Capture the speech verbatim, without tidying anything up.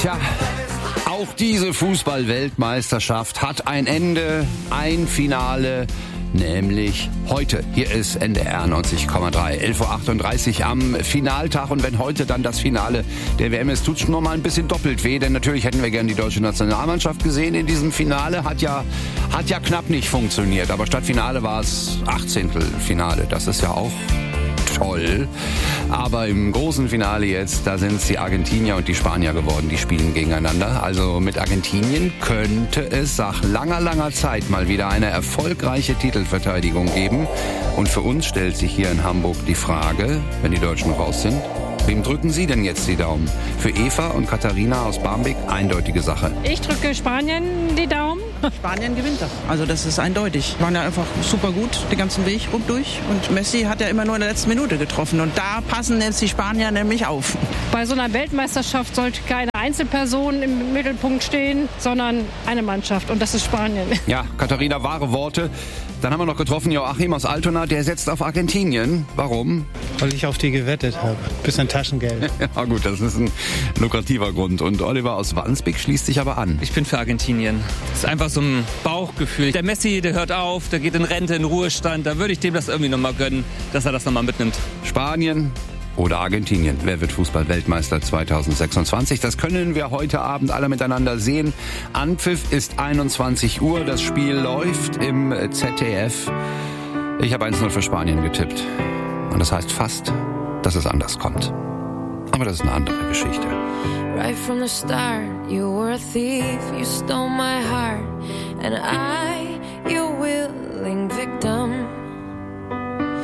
Tja, auch diese Fußball-Weltmeisterschaft hat ein Ende, ein Finale, nämlich heute. Hier ist N D R neunzig Komma drei, elf Uhr achtunddreißig am Finaltag. Und wenn heute dann das Finale der W M ist, tut es schon noch mal ein bisschen doppelt weh. Denn natürlich hätten wir gerne die deutsche Nationalmannschaft gesehen in diesem Finale. Hat ja, hat ja knapp nicht funktioniert. Aber statt Finale war es Achtzehntelfinale. Das ist ja auch toll. Aber im großen Finale jetzt, da sind es die Argentinier und die Spanier geworden, die spielen gegeneinander. Also mit Argentinien könnte es nach langer, langer Zeit mal wieder eine erfolgreiche Titelverteidigung geben. Und für uns stellt sich hier in Hamburg die Frage, wenn die Deutschen raus sind, wem drücken Sie denn jetzt die Daumen? Für Eva und Katharina aus Barmbek eindeutige Sache. Ich drücke Spanien die Daumen. Spanien gewinnt das. Also das ist eindeutig. Waren ja einfach super gut den ganzen Weg rum durch. Und Messi hat ja immer nur in der letzten Minute getroffen. Und da passen jetzt die Spanier nämlich auf. Bei so einer Weltmeisterschaft sollte keine Einzelperson im Mittelpunkt stehen, sondern eine Mannschaft. Und das ist Spanien. Ja, Katharina, wahre Worte. Dann haben wir noch getroffen Joachim aus Altona, der setzt auf Argentinien. Warum? Weil ich auf die gewettet habe. Bisschen Taschengeld. Ja gut, das ist ein lukrativer Grund. Und Oliver aus Wandsbek schließt sich aber an. Ich bin für Argentinien. Das ist einfach so ein Bauchgefühl. Der Messi, der hört auf, der geht in Rente, in Ruhestand. Da würde ich dem das irgendwie nochmal gönnen, dass er das nochmal mitnimmt. Spanien oder Argentinien. Wer wird Fußball-Weltmeister zweitausendsechsundzwanzig? Das können wir heute Abend alle miteinander sehen. Anpfiff ist einundzwanzig Uhr. Das Spiel läuft im Z D F. Ich habe eins null für Spanien getippt. Und das heißt fast, dass es anders kommt. Aber das ist eine andere Geschichte. Right from the start, you were a thief, you stole my heart, and I